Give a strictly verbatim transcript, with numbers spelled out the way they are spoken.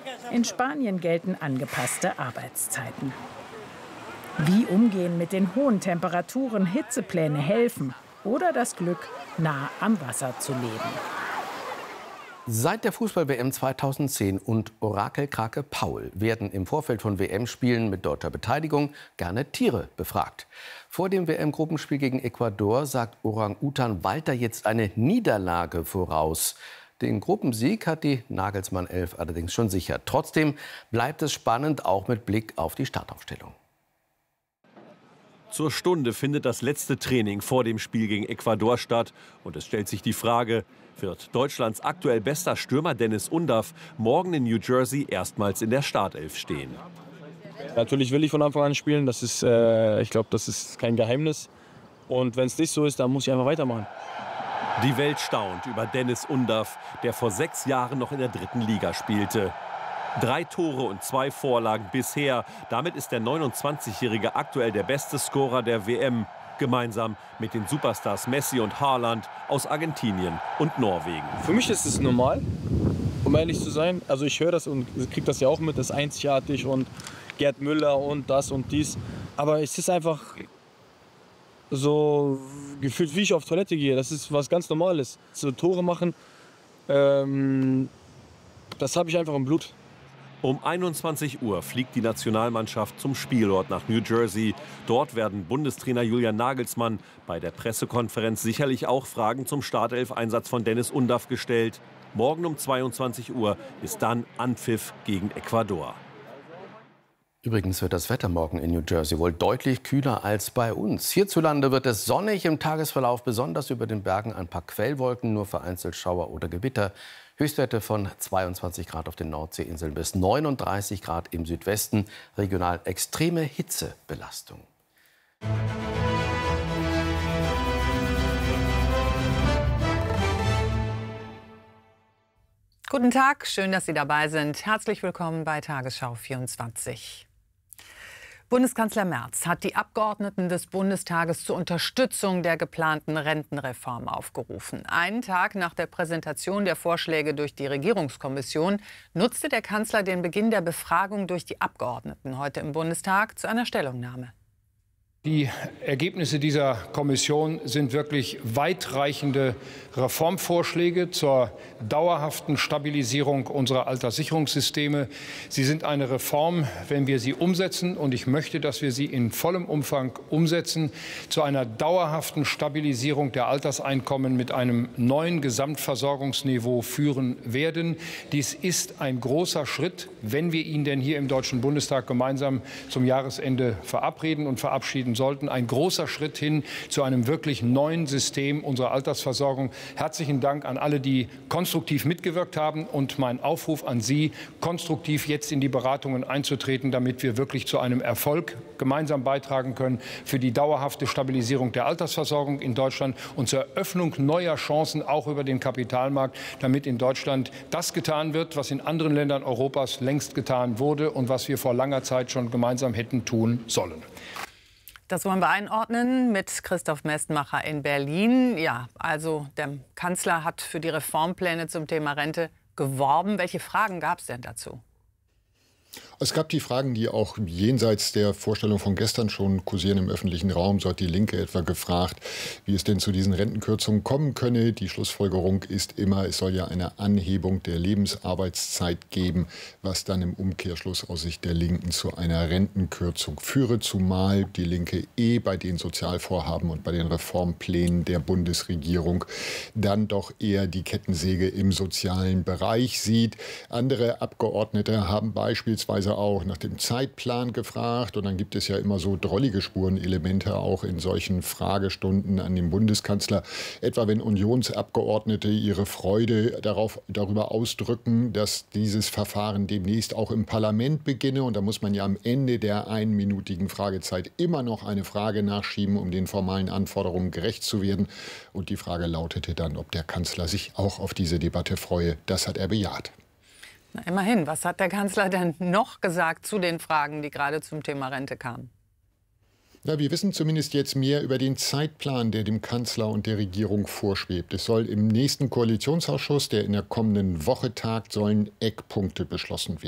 In Spanien gelten angepasste Arbeitszeiten. Wie umgehen mit den hohen Temperaturen, Hitzepläne helfen oder das Glück, nah am Wasser zu leben. Seit der Fußball-W M zweitausendzehn und Orakelkrake Paul werden im Vorfeld von W M-Spielen mit deutscher Beteiligung gerne Tiere befragt. Vor dem W M-Gruppenspiel gegen Ecuador sagt Orang-Utan Walter jetzt eine Niederlage voraus. Den Gruppensieg hat die Nagelsmann-Elf allerdings schon sicher. Trotzdem bleibt es spannend, auch mit Blick auf die Startaufstellung. Zur Stunde findet das letzte Training vor dem Spiel gegen Ecuador statt. Und es stellt sich die Frage, wird Deutschlands aktuell bester Stürmer Dennis Undaff morgen in New Jersey erstmals in der Startelf stehen? Natürlich will ich von Anfang an spielen. Das ist, äh, ich glaube, das ist kein Geheimnis. Und wenn es nicht so ist, dann muss ich einfach weitermachen. Die Welt staunt über Dennis Undaff, der vor sechs Jahren noch in der dritten Liga spielte. Drei Tore und zwei Vorlagen bisher. Damit ist der neunundzwanzigjährige aktuell der beste Scorer der W M. Gemeinsam mit den Superstars Messi und Haaland aus Argentinien und Norwegen. Für mich ist es normal, um ehrlich zu sein. Also ich höre das und kriege das ja auch mit, das ist einzigartig und Gerd Müller und das und dies. Aber es ist einfach so gefühlt, wie ich auf Toilette gehe. Das ist was ganz Normales. So Tore machen, ähm, das habe ich einfach im Blut. Um einundzwanzig Uhr fliegt die Nationalmannschaft zum Spielort nach New Jersey. Dort werden Bundestrainer Julian Nagelsmann bei der Pressekonferenz sicherlich auch Fragen zum Startelf-Einsatz von Dennis Undaff gestellt. Morgen um zweiundzwanzig Uhr ist dann Anpfiff gegen Ecuador. Übrigens wird das Wetter morgen in New Jersey wohl deutlich kühler als bei uns. Hierzulande wird es sonnig, im Tagesverlauf besonders über den Bergen ein paar Quellwolken, nur vereinzelt Schauer oder Gewitter. Höchstwerte von zweiundzwanzig Grad auf den Nordseeinseln bis neununddreißig Grad im Südwesten. Regional extreme Hitzebelastung. Guten Tag, schön, dass Sie dabei sind. Herzlich willkommen bei Tagesschau vierundzwanzig. Bundeskanzler Merz hat die Abgeordneten des Bundestages zur Unterstützung der geplanten Rentenreform aufgerufen. Einen Tag nach der Präsentation der Vorschläge durch die Regierungskommission nutzte der Kanzler den Beginn der Befragung durch die Abgeordneten heute im Bundestag zu einer Stellungnahme. Die Ergebnisse dieser Kommission sind wirklich weitreichende Reformvorschläge zur dauerhaften Stabilisierung unserer Alterssicherungssysteme. Sie sind eine Reform, wenn wir sie umsetzen, und ich möchte, dass wir sie in vollem Umfang umsetzen, zu einer dauerhaften Stabilisierung der Alterseinkommen mit einem neuen Gesamtversorgungsniveau führen werden. Dies ist ein großer Schritt, wenn wir ihn denn hier im Deutschen Bundestag gemeinsam zum Jahresende verabreden und verabschieden sollten. Ein großer Schritt hin zu einem wirklich neuen System unserer Altersversorgung. Herzlichen Dank an alle, die konstruktiv mitgewirkt haben, und mein Aufruf an Sie, konstruktiv jetzt in die Beratungen einzutreten, damit wir wirklich zu einem Erfolg gemeinsam beitragen können für die dauerhafte Stabilisierung der Altersversorgung in Deutschland und zur Eröffnung neuer Chancen auch über den Kapitalmarkt, damit in Deutschland das getan wird, was in anderen Ländern Europas längst getan wurde und was wir vor langer Zeit schon gemeinsam hätten tun sollen. Das wollen wir einordnen mit Christoph Mestmacher in Berlin. Ja, also der Kanzler hat für die Reformpläne zum Thema Rente geworben. Welche Fragen gab es denn dazu? Es gab die Fragen, die auch jenseits der Vorstellung von gestern schon kursieren im öffentlichen Raum. So hat die Linke etwa gefragt, wie es denn zu diesen Rentenkürzungen kommen könne. Die Schlussfolgerung ist immer, es soll ja eine Anhebung der Lebensarbeitszeit geben, was dann im Umkehrschluss aus Sicht der Linken zu einer Rentenkürzung führe, zumal die Linke eh bei den Sozialvorhaben und bei den Reformplänen der Bundesregierung dann doch eher die Kettensäge im sozialen Bereich sieht. Andere Abgeordnete haben beispielsweise auch nach dem Zeitplan gefragt. Und dann gibt es ja immer so drollige Spurenelemente auch in solchen Fragestunden an den Bundeskanzler. Etwa wenn Unionsabgeordnete ihre Freude darauf, darüber ausdrücken, dass dieses Verfahren demnächst auch im Parlament beginne. Und da muss man ja am Ende der einminütigen Fragezeit immer noch eine Frage nachschieben, um den formalen Anforderungen gerecht zu werden. Und die Frage lautete dann, ob der Kanzler sich auch auf diese Debatte freue. Das hat er bejaht. Na, immerhin, was hat der Kanzler denn noch gesagt zu den Fragen, die gerade zum Thema Rente kamen? Ja, wir wissen zumindest jetzt mehr über den Zeitplan, der dem Kanzler und der Regierung vorschwebt. Es soll im nächsten Koalitionsausschuss, der in der kommenden Woche tagt, sollen Eckpunkte beschlossen werden.